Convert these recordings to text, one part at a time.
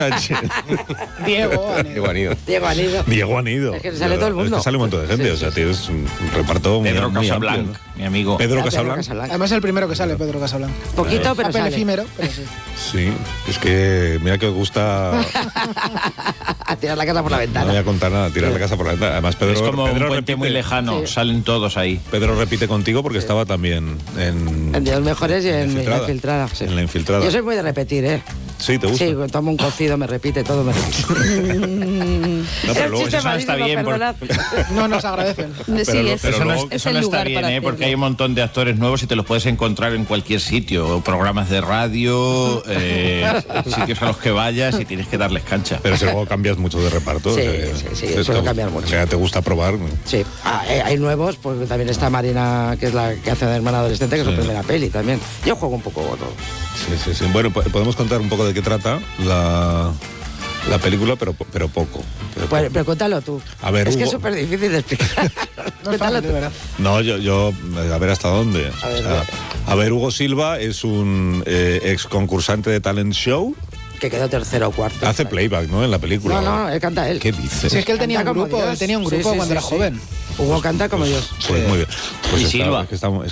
Diego Anido. Diego Anido. Es que sale todo el mundo. Es que sale un montón de gente, o sea, tienes un reparto muy Pedro amplio, Casablanc, ¿no? mi amigo. Pedro Casablanc. Además es el primero que sale, Pedro Casablanc. Poquito, pero Papel sale. efímero, pero sí. Sí, es que mira que os gusta. A tirar la casa por la No ventana. voy a contar nada, tirar la casa por la ventana. Además, Pedro, Es como Pedro un puente muy lejano, salen todos ahí. Pedro repite contigo porque estaba también en En Días Mejores y en La Infiltrada. Sí. En La Infiltrada. Yo soy muy de repetir, ¿eh? Sí, ¿te gusta? Sí, tomo un cocido, me repite, todo me repite. No, pero luego eso no está bien. No nos agradecen. Eso no está bien, porque hay un montón de actores nuevos y te los puedes encontrar en cualquier sitio, o programas de radio, sitios a los que vayas y tienes que darles cancha. Pero si luego cambias mucho de reparto. Sí, suelo cambiar mucho. O sea, te gusta probar. Sí, hay nuevos, porque también está Marina, que es la que hace de hermana adolescente, que es su primera peli también. Yo juego un poco todo. Sí. Bueno, podemos contar un poco de qué trata la película, pero poco. Pero cuéntalo tú. A ver, es que Hugo. es súper difícil de explicar. No es fácil, de verdad. No, yo a ver hasta dónde. A ver, Hugo Silva es un ex concursante de talent show. Que quedó tercero o cuarto. Hace playback, ¿no? En la película. No, él canta él. ¿Qué dices? Si es que él tenía un Canta como grupo, Dios. él tenía un grupo Sí, cuando era joven. Hugo canta como Dios. Pues muy bien. Pues Y Silva. Es que estamos...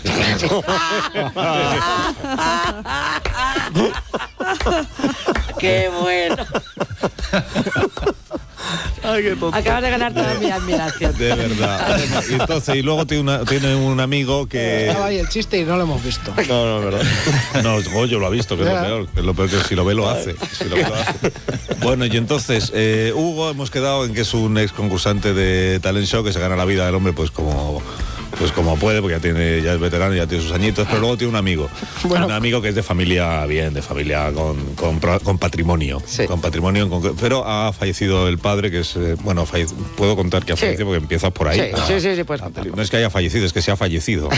¡Qué bueno! Ay, qué tonto. Acabas de ganar toda mi admiración. De verdad. Y entonces, y luego tiene un amigo que... Estaba ahí el chiste y no lo hemos visto. No, verdad. No, Goyo lo ha visto, que es lo peor. Que es lo peor, que si lo ve, lo hace. Bueno, y entonces, Hugo, hemos quedado en que es un ex concursante de talent show que se gana la vida del hombre, pues como puede, porque ya es veterano, ya tiene sus añitos, pero luego tiene un amigo. Bueno. Un amigo que es de familia con patrimonio. Sí. Con patrimonio en concreto. Pero ha fallecido el padre, que es, puedo contar que ha fallecido porque empiezas por ahí. Sí, pues. No es que haya fallecido, es que se ha fallecido.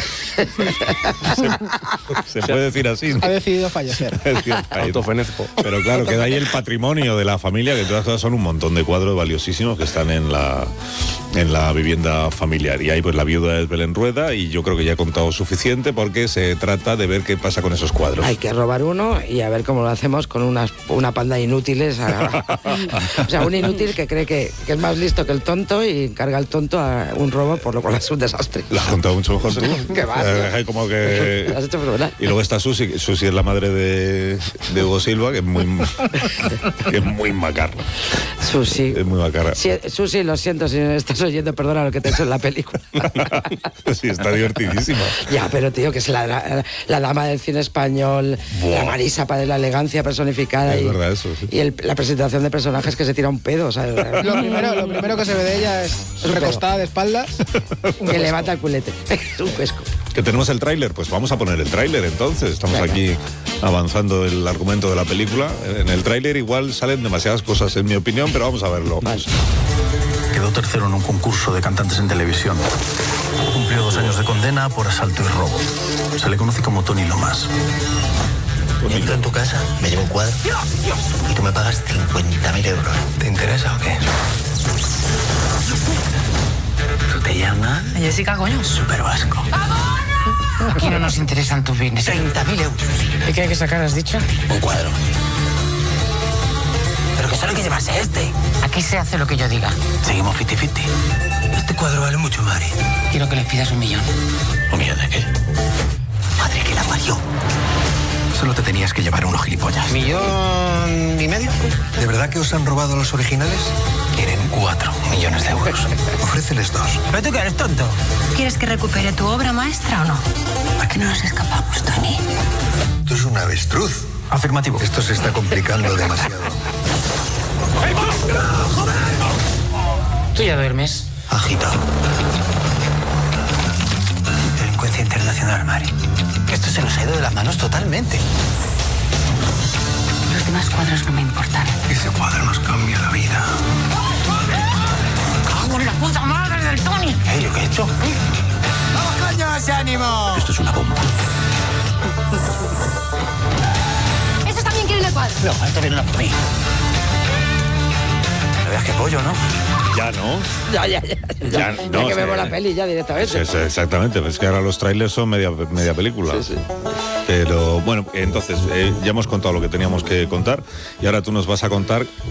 se puede decir así, ¿no? Ha decidido fallecer. Autofenezco. Pero claro, queda ahí el patrimonio de la familia, que todas cosas son un montón de cuadros valiosísimos que están en la vivienda familiar. Y ahí pues la viuda es Belén Rueda, y yo creo que ya he contado suficiente, porque se trata de ver qué pasa con esos cuadros. Hay que robar uno y a ver cómo lo hacemos con una panda de inútiles. O sea, un inútil que cree que es más listo que el tonto y encarga al tonto a un robo, por lo cual es un desastre. ¿Lo has contado mucho mejor tú? ¿Qué va? Como que... Lo has hecho fenomenal. Y luego está Susi. Susi es la madre de Hugo Silva, que es muy macarra. Susi. Es muy macarra. Sí, Susi, lo siento si me estás oyendo, perdona lo que te he hecho en la película. Sí, está divertidísima. Ya, pero tío, que es la dama del cine español, la Marisa de la elegancia personificada. Es y, verdad eso, sí. Y la presentación de personajes que se tira un pedo, o sea, Lo primero que se ve de ella es recostada de espaldas. que levanta el culete. Es un cuesco. ¿Que tenemos el tráiler? Pues vamos a poner el tráiler entonces. Estamos aquí avanzando el argumento de la película. En el tráiler igual salen demasiadas cosas, en mi opinión, pero vamos a verlo. Vale. Quedó tercero en un concurso de cantantes en televisión. Cumplió 2 años de condena por asalto y robo. Se le conoce como Tony Lomas. Entro en tu casa, me llevo un cuadro y tú me pagas 50.000 euros. ¿Te interesa o qué? ¿Tú te llamas? Jessica, coño. Super Vasco. Aquí no nos interesan tus bienes. 30.000 euros. ¿Y qué hay que sacar, has dicho? Un cuadro. Pero que solo hay que llevarse este. Aquí se hace lo que yo diga. Seguimos 50-50. Este cuadro vale mucho, Mari. Quiero que les pidas 1 millón. ¿1 millón de qué? Madre que la parió. Solo te tenías que llevar unos gilipollas. ¿1,5 millones? ¿De verdad que os han robado los originales? Quieren 4 millones de euros. Ofréceles 2. ¿Pero tú que eres tonto? ¿Quieres que recupere tu obra maestra o no? ¿Por qué no nos escapamos, Tony? Tú eres un avestruz. Afirmativo. Esto se está complicando demasiado. ¿Tú ya duermes? Agitado. Delincuencia internacional, Mari. Esto se nos ha ido de las manos totalmente. Los demás cuadros no me importan. Ese cuadro nos cambia la vida. ¡Cago en la puta madre del Tony! ¿Yo qué he hecho? ¡Vamos, coño, ese ánimo! Esto es una bomba. ¿Esos también quieren el cuadro? No, esto viene por mí. Más que pollo, ¿no? Ya, ¿no? Ya no, que vemos la peli ya directamente. Exactamente, es que ahora los trailers son media película. Sí. Pero bueno, entonces ya hemos contado lo que teníamos que contar y ahora tú nos vas a contar